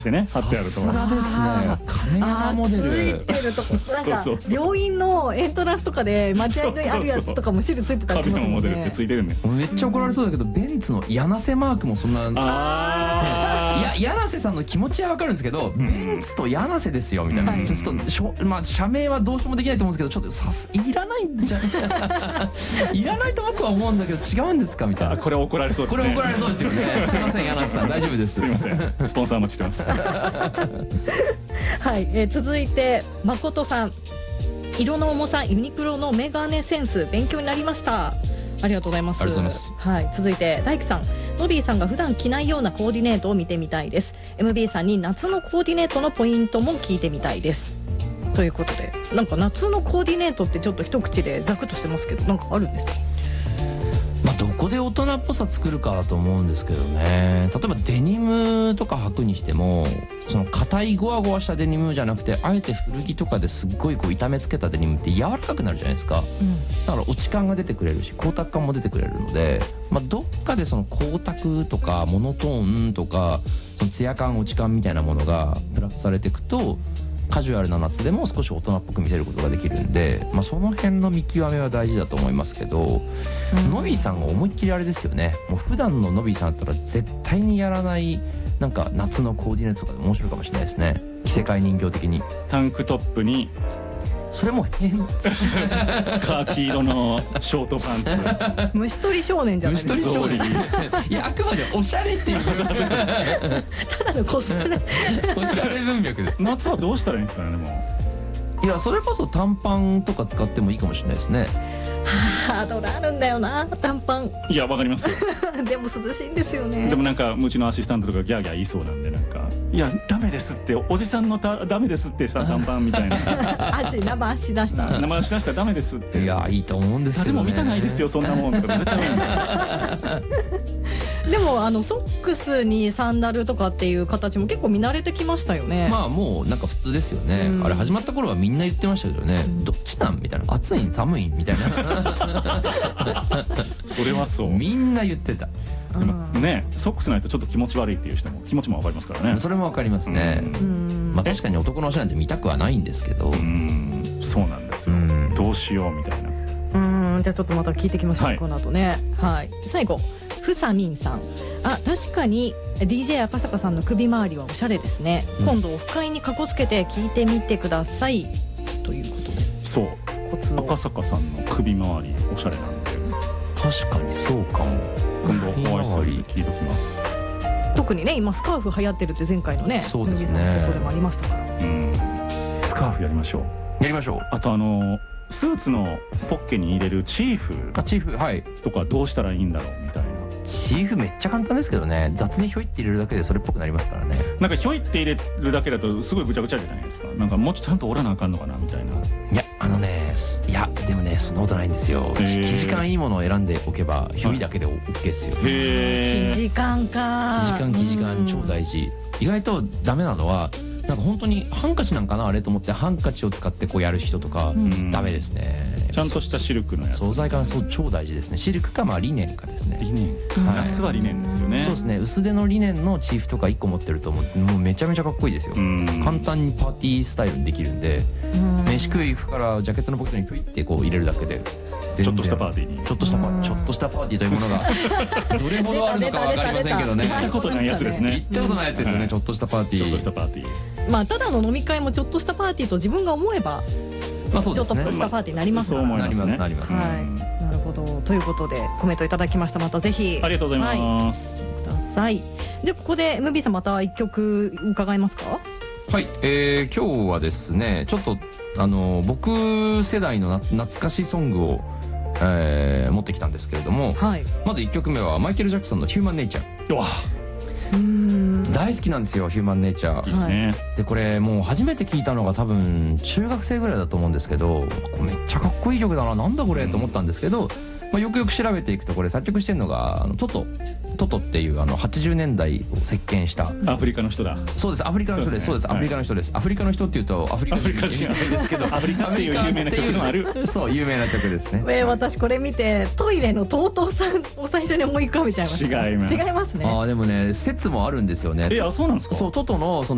でね貼ってあると。 さすがですね。亀山モデル。 ついてるとこなんかそうそうそう病院のエントランスとかで待合にあるやつとかもシールついてたりしカビますもんのモデルってね。 ついてるんだよ。 めっちゃ怒られそうだけど、ベンツの柳瀬マークもそんな。いや、柳瀬さんの気持ちはわかるんですけど、ベンツと柳瀬ですよみたいな、 はいちょっとまあ社名はどうしようもできないと思うんですけど、ちょっといらないんじゃないいらないと僕は思うんだけど、違うんですかみたいな。 これ怒られそうですね。 これ怒られそうですよね。すいません、柳瀬さん、大丈夫です。 すいません、スポンサーお待ちしてます。 はい、続いて誠さん、色の重さユニクロのメガネセンス勉強になりました。ありがとうございます。 ありがとうございます。 はい、続いて大樹さん、ノビーさんが普段着ないようなコーディネートを見てみたいです。 MB さんに夏のコーディネートのポイントも聞いてみたいですということで、なんか夏のコーディネートってちょっと一口でザクッとしてますけど、なんかあるんですか？ まあ、どこで大人っぽさ作るかだと思うんですけどね。例えばデニムとか履くにしても、その硬いゴワゴワしたデニムじゃなくて、あえて古着とかですっごいこう痛めつけたデニムって柔らかくなるじゃないですか。だから落ち感が出てくれるし、光沢感も出てくれるので、まあ、どっかでその光沢とかモノトーンとかそのツヤ感落ち感みたいなものがプラスされていくと、カジュアルな夏でも少し大人っぽく見せることができるんで、まあ、その辺の見極めは大事だと思いますけど、ノビーさんが思いっきりあれですよね。もう普段のノビーさんだったら絶対にやらないなんか夏のコーディネートとかで面白いかもしれないですね。着せ替え人形的に。 タンクトップにそれも変。 カーキ色のショートパンツ。 虫取り少年じゃないですか。 虫取り少年。いや、あくまでおしゃれっていうただのコスプレ。 おしゃれ文脈で。 夏はどうしたらいいんですかね。でもいや、それこそ短パンとか使ってもいいかもしれないですね。 ハードルあるんだよな、短パン。 いやわかりますよ。 でも涼しいんですよね。 でもなんかうちのアシスタントとかギャーギャー言いそうなんで、なんかいやダメですって、おじさんのダメですってさ、短パンみたいな生足出した生足出したらダメですって。 いや、いいと思うんですけどね。 誰も見たないですよそんなもんとか絶対言うんですよ。 でもソックスにサンダルとかっていう形も結構見慣れてきましたよね。 まあもうなんか普通ですよね、 うんあれ始まった頃はみんな言ってましたけどね、どっちなんみたいな、暑いん寒いんみたいなそれはそう。 みんな言ってた。 でもね、ソックスないとちょっと気持ち悪いっていう人も気持ちもわかりますからね。 それもわかりますね。まあ確かに男のおしゃれなんて見たくはないんですけど、 そうなんですよ。どうしようみたいな。 じゃあちょっとまた聞いていきましょう、 はいこの後ね。はい、最後ふさみんさん、確かに DJ 赤坂さんの首周りはおしゃれですね、今度オフ会にかこつけて聞いてみてくださいということで、 そう、 コツを赤坂さんの首周りおしゃれなんで、 確かにそうかも。 今度お会いする時聞いときます。 特にね今スカーフ流行ってるって前回のね、 そうですね乃木さんの放送でもありましたから。 スカーフやりましょう。 やりましょう。 あとスーツのポッケに入れるチーフチーフ、はいとかどうしたらいいんだろうみたいな。 チーフめっちゃ簡単ですけどね、雑にひょいって入れるだけでそれっぽくなりますからね。 なんかひょいって入れるだけだとすごいぐちゃぐちゃじゃないですか。なんかもうちょっとちゃんと折らなあかんのかなみたいな。 いや、いやでもね、そんなことないんですよ。生地感いいものを選んでおけばひょいだけで OK ですよ。 生地感か。 生地感超大事。意外とダメなのは、なんか本当にハンカチなんかなあれと思ってハンカチを使ってこうやる人とかダメですね。 ちゃんとしたシルクのやつ、 素材感、そう超大事ですね。シルクかまあリネンかですね。 リネン、夏はリネンですよね。 そうですね。薄手のリネンのチーフとか1個持ってるともうめちゃめちゃかっこいいですよ。簡単にパーティースタイルにできるんで、飯食いからジャケットのポケットにピュイってこう入れるだけでちょっとしたパーティーに、 ちょっとしたパーティーというものがどれほどあるのか分かりませんけどね。 行ったことないやつですね。 行ったことないやつですよね。ちょっとしたパーティー。 ちょっとしたパーティー。 まあただの飲み会もちょっとしたパーティーと自分が思えば、 まあそうですね。 ちょっとしたパーティーになりますから。 そう思いますね。 なります。 はい、なるほど。ということでコメントいただきました。またぜひありがとうございます。 ください。じゃあここでMBさんまた一曲伺えますか。 はい、今日はですね、ちょっと僕世代の懐かしいソングを、持ってきたんですけれども、 はい、 まず1曲目はマイケル・ジャクソンの「ヒューマン・ネイチャー」。大好きなんですよ、ヒューマン・ネイチャー。 いいですね。 でこれもう初めて聞いたのが多分中学生ぐらいだと思うんですけど、これめっちゃかっこいい曲だな、なんだこれと思ったんですけど、まあ、よくよく調べていくとこれ作曲してるのがトトっていう80年代を席巻したアフリカの人だ。 そうです、アフリカの人です。そうです、アフリカの人です。アフリカの人っていうとアフリカ人みたいですけど、 アフリカっていう有名な曲もある。 そう有名な曲ですね。 私これ見てトイレの TOTO さんを最初に思い浮かべちゃいました。 違います。 違いますね。 でもね説もあるんですよね。 そうなんですか。 そうトトのその